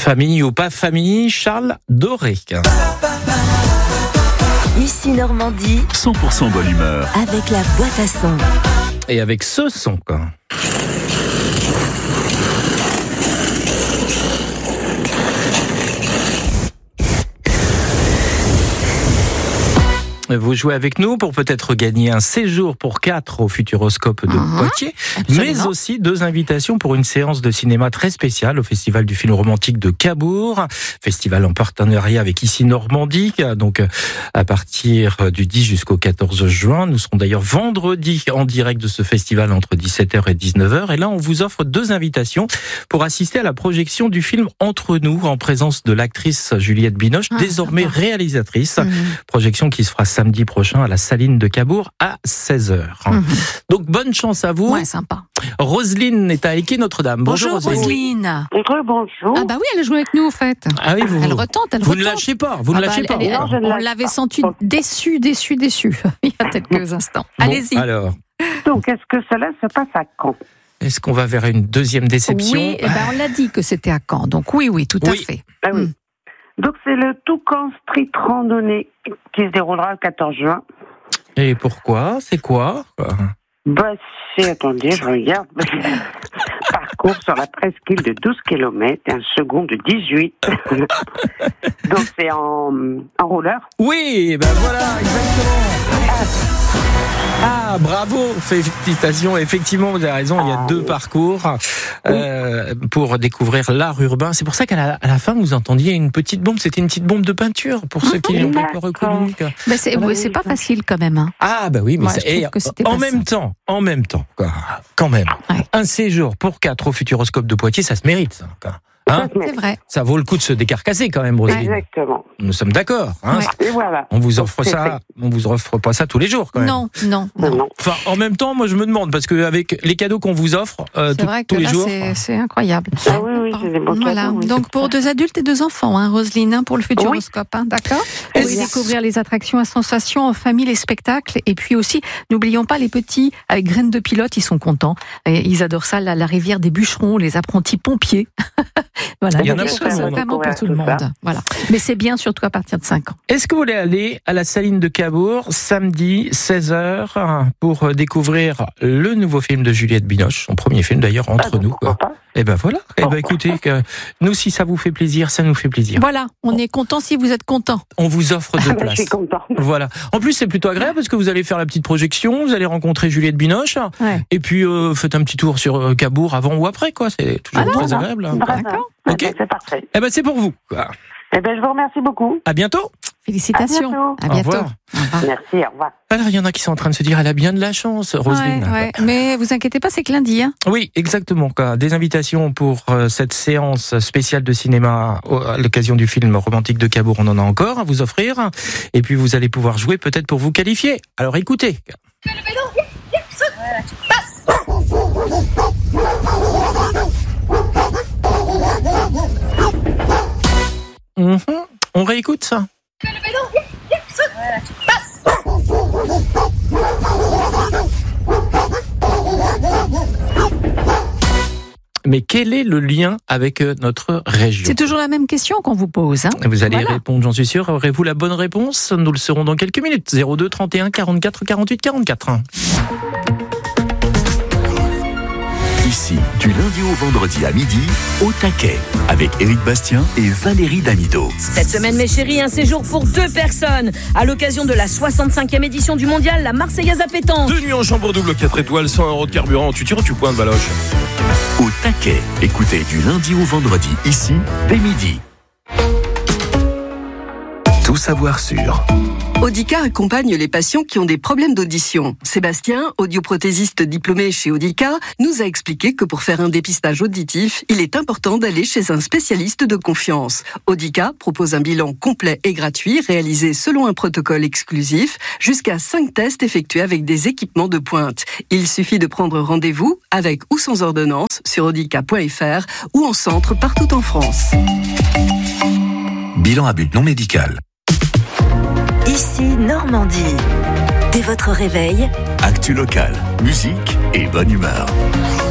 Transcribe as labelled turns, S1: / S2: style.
S1: Famille ou pas famille, Charles Doré.
S2: Ici Normandie,
S3: 100% bonne humeur.
S2: avec la boîte à son.
S1: Et avec ce son, quoi. Vous jouez avec nous pour peut-être gagner un séjour pour 4 au Futuroscope de Poitiers,
S2: absolument.
S1: mais aussi 2 invitations pour une séance de cinéma très spéciale au Festival du film romantique de Cabourg, festival en partenariat avec Ici Normandie, donc à partir du 10 jusqu'au 14 juin. Nous serons d'ailleurs vendredi en direct de ce festival entre 17h et 19h, et là on vous offre 2 invitations pour assister à la projection du film Entre nous, en présence de l'actrice Juliette Binoche, désormais réalisatrice. Projection qui se fera samedi prochain à la Saline de Cabourg à 16h. Donc bonne chance à vous.
S4: Ouais, sympa.
S1: Roselyne est à Équay-Notre-Dame. Bonjour Roselyne.
S5: Bonjour.
S4: Ah bah oui, elle a joué avec nous, en fait.
S1: Ah oui, vous
S4: Elle retente,
S1: vous ne lâchez pas, vous ne lâchez pas.
S4: On l'avait senti déçu il y a quelques instants.
S1: Bon,
S4: Allez-y.
S1: alors,
S5: Donc, est-ce que cela se passe à Caen?
S1: est-ce qu'on va vers une deuxième déception?
S4: Oui, on l'a dit que c'était à Caen. Donc oui, tout à fait.
S5: Ah oui. Donc, c'est le Toucan Street Randonnée qui se déroulera le 14 juin.
S1: Et pourquoi? C'est quoi?
S5: Bah, attendez, je regarde. Parcours sur la presqu'île de 12 km et un second de 18. Donc, c'est en roller.
S1: Oui, ben voilà, exactement. Ah, bravo, félicitations. Effectivement, vous avez raison, il y a 2 parcours pour découvrir l'art urbain. C'est pour ça qu'à la fin, vous entendiez une petite bombe. C'était une petite bombe de peinture, pour ceux qui n'ont pas reconnu.
S4: Mais c'est pas facile quand même. Hein.
S1: Ah, bah oui, mais
S4: Ouais, je trouve que c'était
S1: en
S4: pas
S1: même temps, quoi. Quand même.
S4: Ouais.
S1: Un séjour pour 4 au Futuroscope de Poitiers, ça se mérite, ça. Quoi. Hein,
S4: C'est vrai.
S1: ça vaut le coup de se décarcasser quand même, Roselyne.
S5: Exactement.
S1: Nous sommes d'accord. Hein.
S4: Ouais.
S5: Et voilà.
S1: On vous offre
S5: Donc,
S1: ça, on vous offre pas ça tous les jours, quand même.
S4: Non.
S5: Non.
S1: Enfin, en même temps, moi je me demande, parce qu'avec les cadeaux qu'on vous offre
S4: C'est vrai que
S1: tous les
S4: là,
S1: jours.
S4: c'est incroyable.
S5: Ah oui, c'est des beaux
S4: Voilà.
S5: cadeaux, oui,
S4: Donc
S5: c'est
S4: pour
S5: ça.
S4: 2 adultes et 2 enfants, hein, Roselyne, pour le Futuroscope, hein, d'accord. Vous pouvez découvrir les attractions à sensations en famille, les spectacles, et puis aussi, n'oublions pas les petits avec graines de pilote, ils sont contents. Et ils adorent ça, la rivière des bûcherons, les apprentis pompiers. Voilà,
S1: Il y en a
S4: des
S1: pour
S4: choses
S1: tout le monde.
S4: vraiment pour tout le
S5: Tout ça.
S4: monde. Voilà. Mais c'est bien surtout à partir de 5 ans.
S1: Est-ce que vous voulez aller à la Saline de Cabourg samedi 16h pour découvrir le nouveau film de Juliette Binoche, son premier film d'ailleurs, Entre nous.
S5: Pourquoi pas?
S1: Et ben voilà. Et ben écoutez, nous si ça vous fait plaisir, ça nous fait plaisir.
S4: Voilà, on est content si vous êtes content.
S1: On vous offre 2
S5: Je
S1: places.
S5: suis contente.
S1: Voilà. En plus, c'est plutôt agréable parce que vous allez faire la petite projection, vous allez rencontrer Juliette Binoche,
S4: Ouais.
S1: et puis faites un petit tour sur Cabourg avant ou après, quoi. C'est toujours très agréable. Hein.
S5: D'accord.
S1: Ok.
S5: C'est parfait.
S1: Eh ben c'est pour vous. Quoi.
S5: Eh ben, je vous remercie beaucoup.
S1: À bientôt.
S4: Félicitations.
S5: À
S4: À bientôt.
S1: Au revoir.
S4: Au revoir.
S5: Merci, au revoir.
S1: Alors, il y en a qui sont en train de se dire, elle a bien de la chance, Roselyne.
S4: Ouais. Mais vous inquiétez pas, c'est que lundi. Hein.
S1: Oui, exactement. Quoi. Des invitations pour cette séance spéciale de cinéma à l'occasion du film romantique de Cabourg, on en a encore à vous offrir. Et puis, vous allez pouvoir jouer peut-être pour vous qualifier. Alors, écoutez. On réécoute ça. Mais quel est le lien avec notre région?
S4: C'est toujours la même question qu'on vous pose. Hein.
S1: Vous allez
S4: Voilà.
S1: répondre, j'en suis sûr. Aurez-vous la bonne réponse? Nous le saurons dans quelques minutes. 02 31 44 48 44.
S3: Ici, du lundi au vendredi à midi, au taquet, avec Éric Bastien et Valérie Damido.
S6: Cette semaine, mes chéris, un séjour pour 2 personnes. À l'occasion de la 65e édition du mondial, la Marseillaise à pétanque.
S7: 2 nuits en chambre double, 4 étoiles, 100 € de carburant. Tu tires ou tu pointes, Baloche?
S3: Au taquet, écoutez du lundi au vendredi, ici, dès midi. Tout savoir sur
S8: Audica accompagne les patients qui ont des problèmes d'audition. Sébastien, audioprothésiste diplômé chez Audica, nous a expliqué que pour faire un dépistage auditif, il est important d'aller chez un spécialiste de confiance. Audica propose un bilan complet et gratuit réalisé selon un protocole exclusif, jusqu'à 5 tests effectués avec des équipements de pointe. Il suffit de prendre rendez-vous avec ou sans ordonnance sur audica.fr ou en centre partout en France.
S3: Bilan à but non médical.
S2: Ici Normandie. Dès votre réveil,
S3: Actu local, musique et bonne humeur.